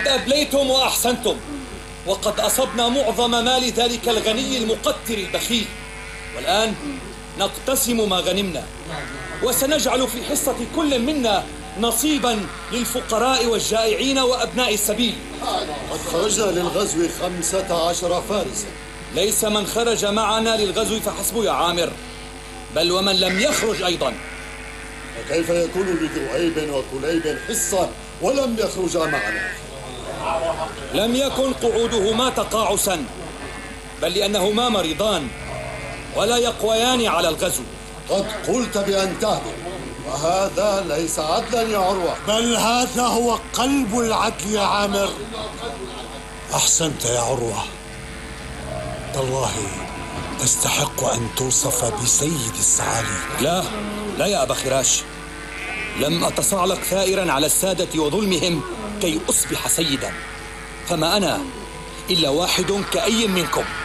قد أبليتم وأحسنتم، وقد أصبنا معظم مال ذلك الغني المقتر البخيل، والآن نقتسم ما غنمنا، وسنجعل في حصة كل منا نصيبا للفقراء والجائعين وأبناء السبيل. قد خرج للغزو 15 فارسا. ليس من خرج معنا للغزو فحسب يا عامر، بل ومن لم يخرج أيضا. وكيف يكون لذؤيب وكليب حصة ولم يخرجا معنا؟ لم يكن قعودهما تقاعسا، بل لأنهما مريضان ولا يقويان على الغزو. قد قلت بأن تهدم، وهذا ليس عدلا يا عروة، بل هذا هو قلب العدل يا عامر. أحسنت يا عروة، والله تستحق أن توصف بسيد السعاليك. لا يا أبا خراش، لم أتصعلق ثائرا على السادة وظلمهم كي أصبح سيدا، فما أنا إلا واحد كأي منكم.